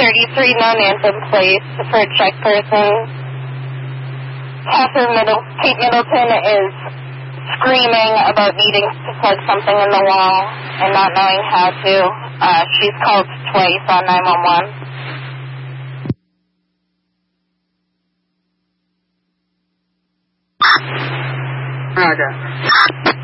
33 Nonanthem Place for a check person. Kate Middleton is screaming about needing to plug something in the wall and not knowing how to. She's called twice on 911. Okay.